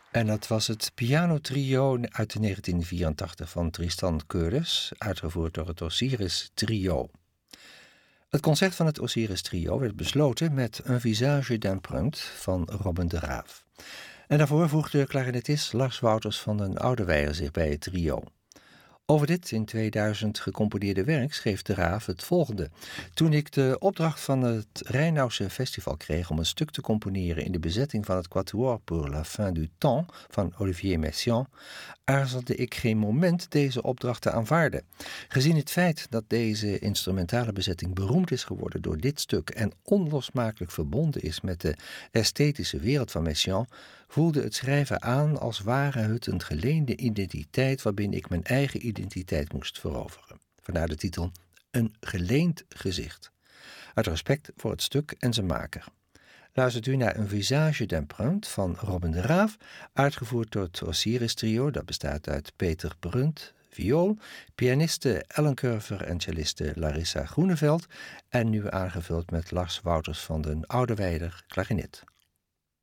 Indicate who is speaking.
Speaker 1: En dat was het pianotrio uit de 1984 van Tristan Keurus, uitgevoerd door het Osiris Trio. Het concert van het Osiris Trio werd besloten met Un visage d'empreinte van Robin de Raaf. En daarvoor voegde clarinetist Lars Wouters van den Oudewijer zich bij het trio. Over dit in 2000 gecomponeerde werk schreef de Raaf het volgende. Toen ik de opdracht van het Rijnauwse Festival kreeg om een stuk te componeren in de bezetting van het Quatuor pour la fin du temps van Olivier Messiaen, aarzelde ik geen moment deze opdracht te aanvaarden. Gezien het feit dat deze instrumentale bezetting beroemd is geworden door dit stuk en onlosmakelijk verbonden is met de esthetische wereld van Messiaen, voelde het schrijven aan als ware het een geleende identiteit waarbinnen ik mijn eigen identiteit moest veroveren. Vandaar de titel Een geleend gezicht. Uit respect voor het stuk en zijn maker. Luistert u naar Un visage d'empreinte van Robin de Raaf, uitgevoerd door het Osiris Trio, dat bestaat uit Peter Brunt, viool, pianiste Ellen Curver en celliste Larissa Groeneveld en nu aangevuld met Lars Wouters van den Oudewijer, klarinet.